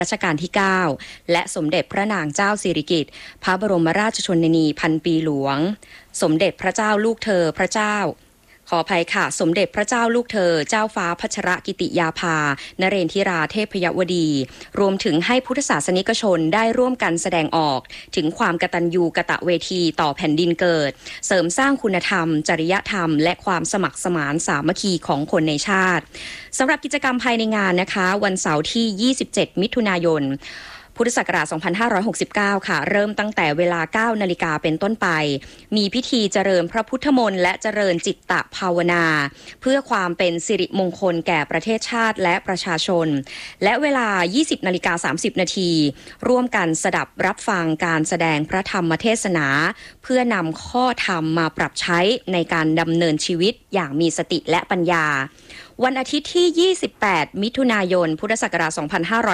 รัชกาลที่ 9 และสมเด็จพระนางเจ้าสิริกิติ์พระบรมราชชนนีพันปีหลวงสมเด็จพระเจ้าลูกเธอพระเจ้าขออภัยค่ะสมเด็จพระเจ้าลูกเธอเจ้าฟ้าพัชรกิติยาภานเรนทิราเทพยวดีรวมถึงให้พุทธศาสนิกชนได้ร่วมกันแสดงออกถึงความกตัญญูกตเวทีต่อแผ่นดินเกิดเสริมสร้างคุณธรรมจริยธรรมและความสมัครสมานสามัคคีของคนในชาติสำหรับกิจกรรมภายในงานนะคะวันเสาร์ที่ 27 มิถุนายนพุทธศักราช 2569 ค่ะเริ่มตั้งแต่เวลา 9 นาฬิกาเป็นต้นไปมีพิธีเจริญพระพุทธมนต์และเจริญจิตตภาวนาเพื่อความเป็นสิริมงคลแก่ประเทศชาติและประชาชนและเวลา 20:30 นาทีร่วมกันสดับรับฟังการแสดงพระธรรมเทศนาเพื่อนำข้อธรรมมาปรับใช้ในการดำเนินชีวิตอย่างมีสติและปัญญาวันอาทิตย์ที่ 28 มิถุนายน พุทธศักราช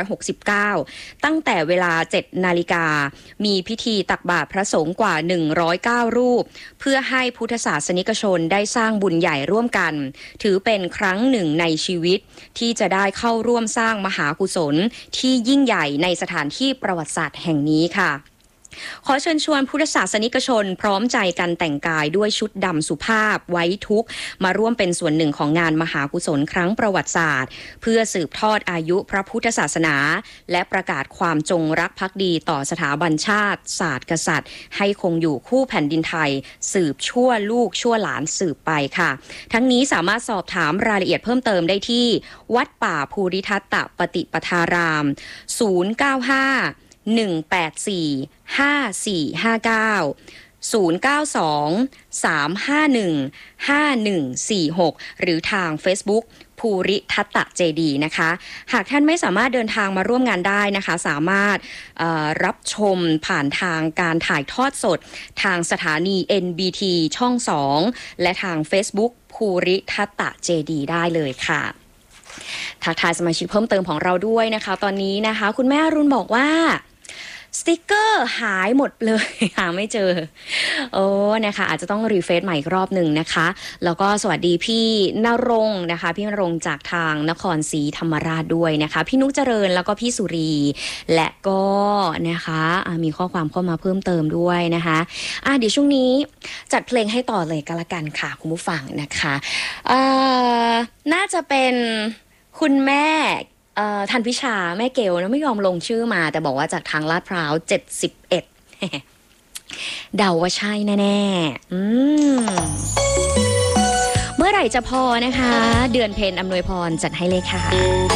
2569 ตั้งแต่เวลา 7 นาฬิกามีพิธีตักบาตรพระสงฆ์กว่า 109 รูปเพื่อให้พุทธศาสนิกชนได้สร้างบุญใหญ่ร่วมกันถือเป็นครั้งหนึ่งในชีวิตที่จะได้เข้าร่วมสร้างมหากุศลที่ยิ่งใหญ่ในสถานที่ประวัติศาสตร์แห่งนี้ค่ะขอเชิญชวนพุทธศาสนิกชนพร้อมใจกันแต่งกายด้วยชุดดำสุภาพไว้ทุกข์มาร่วมเป็นส่วนหนึ่งของงานมหากุศลครั้งประวัติศาสตร์เพื่อสืบทอดอายุพระพุทธศาสนาและประกาศความจงรักภักดีต่อสถาบันชาติศาสตร์กษัตริย์ให้คงอยู่คู่แผ่นดินไทยสืบชั่วลูกชั่วหลานสืบไปค่ะทั้งนี้สามารถสอบถามรายละเอียดเพิ่มเติมได้ที่วัดป่าภูริทัตตปฏิปทาราม095 184 5459 092 351 5146 หรือทาง Facebook ภูริทัตตะเจดีย์นะคะหากท่านไม่สามารถเดินทางมาร่วมงานได้นะคะสามารถรับชมผ่านทางการถ่ายทอดสดทางสถานี NBT ช่อง 2 และทาง Facebook ภูริทัตตะเจดีย์ได้เลยค่ะทักทายสมาชิกเพิ่มเติมของเราด้วยนะคะตอนนี้นะคะคุณแม่อรุณบอกว่าสติกเกอร์หายหมดเลยหาไม่เจอนะคะอาจจะต้องรีเฟรชใหม่อีกรอบหนึ่งนะคะแล้วก็สวัสดีพี่ณรงค์นะคะพี่ณรงค์จากทางนครศรีธรรมราชด้วยนะคะพี่นุกเจริญแล้วก็พี่สุรีและก็นะคะมีข้อความเข้ามาเพิ่มเติมด้วยนะคะเดี๋ยวช่วงนี้จัดเพลงให้ต่อเลยก็แล้วกันค่ะคุณผู้ฟังนะคะน่าจะเป็นคุณแม่ทันพิชาแม่เกลนะไม่ยอมลงชื่อมาแต่บอกว่าจากทางลาดพร้าว71เดาว่าใช่แน่ๆเมื่อไหร่จะพอนะคะเดือนเพ็ญอำนวยพรจัดให้เลยค่ะ